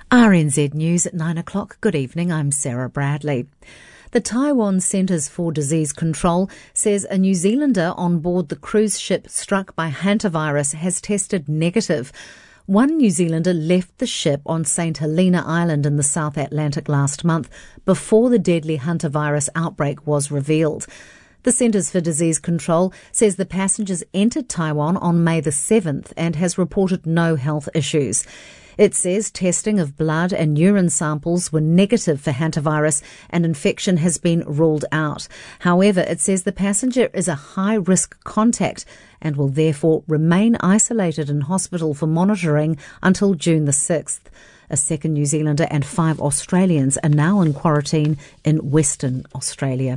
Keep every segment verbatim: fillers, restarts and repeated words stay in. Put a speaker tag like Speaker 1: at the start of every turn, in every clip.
Speaker 1: R N Z News at nine o'clock. Good evening, I'm Sarah Bradley. The Taiwan Centres for Disease Control says a New Zealander on board the cruise ship struck by hantavirus has tested negative. One New Zealander left the ship on Saint Helena Island in the South Atlantic last month before the deadly hantavirus outbreak was revealed. The Centres for Disease Control says the passengers entered Taiwan on May the seventh and has reported no health issues. It says testing of blood and urine samples were negative for hantavirus and infection has been ruled out. However, it says the passenger is a high-risk contact and will therefore remain isolated in hospital for monitoring until June the sixth. A second New Zealander and five Australians are now in quarantine in Western Australia.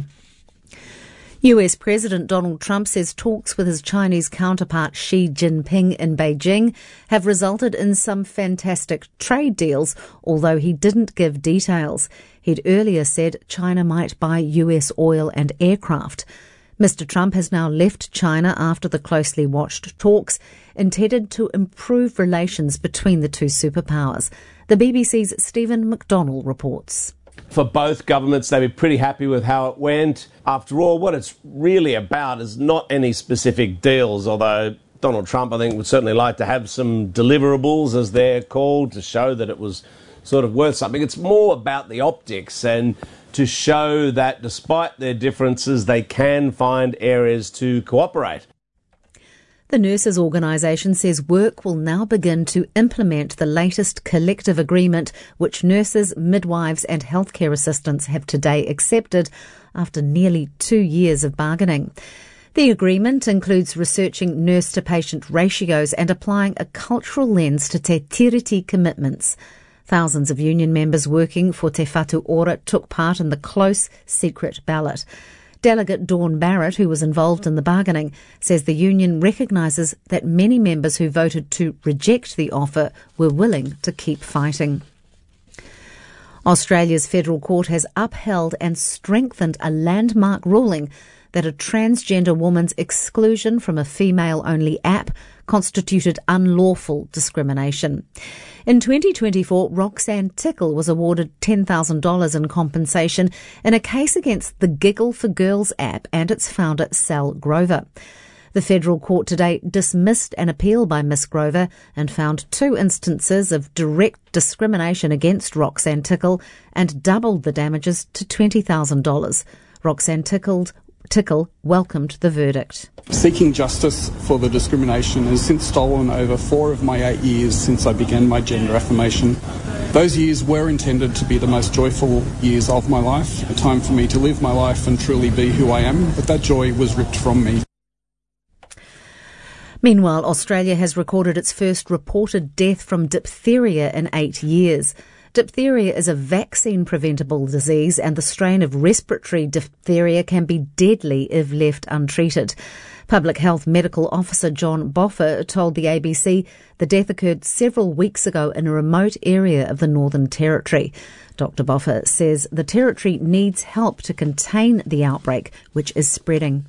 Speaker 1: U S President Donald Trump says talks with his Chinese counterpart Xi Jinping in Beijing have resulted in some fantastic trade deals, although he didn't give details. He'd earlier said China might buy U S oil and aircraft. Mister Trump has now left China after the closely watched talks intended to improve relations between the two superpowers. The B B C's Stephen McDonnell reports.
Speaker 2: For both governments, they were pretty happy with how it went. After all, what it's really about is not any specific deals, although Donald Trump, I think, would certainly like to have some deliverables, as they're called, to show that it was sort of worth something. It's more about the optics and to show that despite their differences, they can find areas to cooperate.
Speaker 1: The nurses' organisation says work will now begin to implement the latest collective agreement which nurses, midwives and healthcare assistants have today accepted after nearly two years of bargaining. The agreement includes researching nurse-to-patient ratios and applying a cultural lens to Te Tiriti commitments. Thousands of union members working for Te Whatu Ora took part in the close, secret ballot. Delegate Dawn Barrett, who was involved in the bargaining, says the union recognises that many members who voted to reject the offer were willing to keep fighting. Australia's federal court has upheld and strengthened a landmark ruling that a transgender woman's exclusion from a female-only app constituted unlawful discrimination. In twenty twenty-four, Roxanne Tickle was awarded ten thousand dollars in compensation in a case against the Giggle for Girls app and its founder, Sal Grover. The federal court today dismissed an appeal by Miss Grover and found two instances of direct discrimination against Roxanne Tickle and doubled the damages to twenty thousand dollars. Roxanne Tickled Tickle welcomed the verdict.
Speaker 3: Seeking justice for the discrimination has since stolen over four of my eight years since I began my gender affirmation. Those years were intended to be the most joyful years of my life, a time for me to live my life and truly be who I am, but that joy was ripped from me.
Speaker 1: Meanwhile, Australia has recorded its first reported death from diphtheria in eight years. Diphtheria is a vaccine-preventable disease and the strain of respiratory diphtheria can be deadly if left untreated. Public Health Medical Officer John Boffa told the A B C the death occurred several weeks ago in a remote area of the Northern Territory. Doctor Boffa says the territory needs help to contain the outbreak, which is spreading.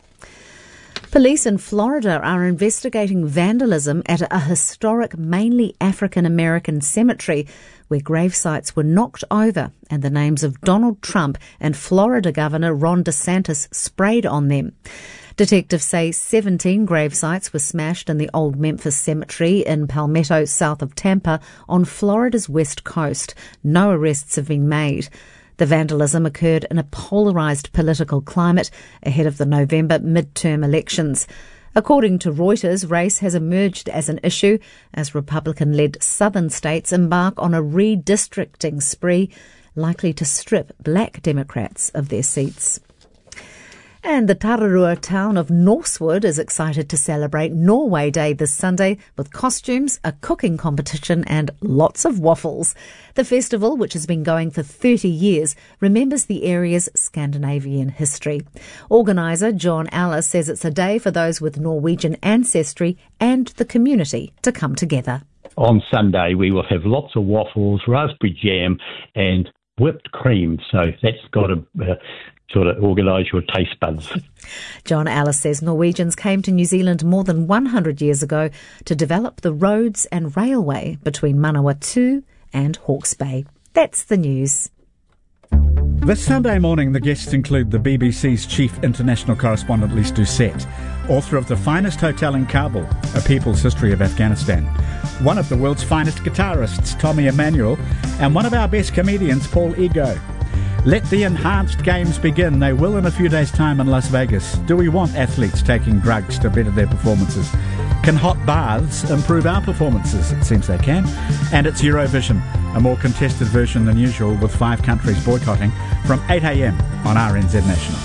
Speaker 1: Police in Florida are investigating vandalism at a historic, mainly African-American cemetery where gravesites were knocked over and the names of Donald Trump and Florida Governor Ron DeSantis sprayed on them. Detectives say seventeen gravesites were smashed in the Old Memphis Cemetery in Palmetto, south of Tampa, on Florida's west coast. No arrests have been made. The vandalism occurred in a polarised political climate ahead of the November midterm elections. According to Reuters, race has emerged as an issue as Republican-led southern states embark on a redistricting spree likely to strip black Democrats of their seats. And the Tararua town of Norsewood is excited to celebrate Norway Day this Sunday with costumes, a cooking competition and lots of waffles. The festival, which has been going for thirty years, remembers the area's Scandinavian history. Organiser John Ellis says it's a day for those with Norwegian ancestry and the community to come together.
Speaker 4: On Sunday we will have lots of waffles, raspberry jam and whipped cream, so that's got to uh, sort of organise your taste buds.
Speaker 1: John Ellis says Norwegians came to New Zealand more than one hundred years ago to develop the roads and railway between Manawatu and Hawke's Bay. That's the news.
Speaker 5: This Sunday morning, the guests include the B B C's chief international correspondent Lise Doucette, author of The Finest Hotel in Kabul, A People's History of Afghanistan, one of the world's finest guitarists, Tommy Emmanuel, and one of our best comedians, Paul Ego. Let the enhanced games begin. They will in a few days' time in Las Vegas. Do we want athletes taking drugs to better their performances? Can hot baths improve our performances? It seems they can. And it's Eurovision, a more contested version than usual, with five countries boycotting, from eight a.m. on R N Z National.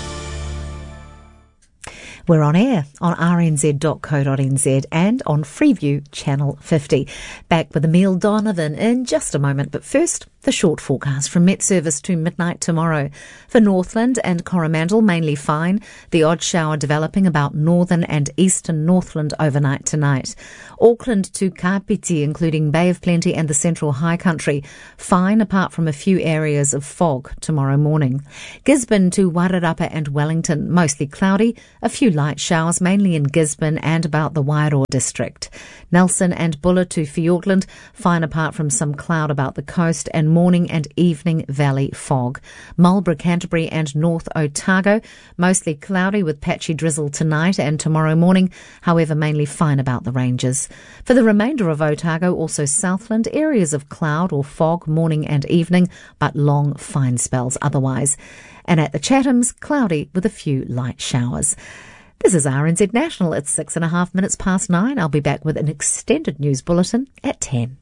Speaker 1: We're on air on r n z dot co dot n z and on Freeview Channel fifty. Back with Emile Donovan in just a moment, but first, the short forecast from Met Service to midnight tomorrow. For Northland and Coromandel, mainly fine. The odd shower developing about northern and eastern Northland overnight tonight. Auckland to Kapiti, including Bay of Plenty and the Central High Country, fine apart from a few areas of fog tomorrow morning. Gisborne to Wairarapa and Wellington, mostly cloudy. A few light showers, mainly in Gisborne and about the Wairoa district. Nelson and Buller to Fiordland, fine apart from some cloud about the coast, and morning and evening valley fog. Marlborough, Canterbury and North Otago, mostly cloudy with patchy drizzle tonight and tomorrow morning, however mainly fine about the ranges. For the remainder of Otago, also Southland, areas of cloud or fog morning and evening, but long fine spells otherwise. And at the Chathams, cloudy with a few light showers. This is R N Z National. It's six and a half minutes past nine. I'll be back with an extended news bulletin at ten.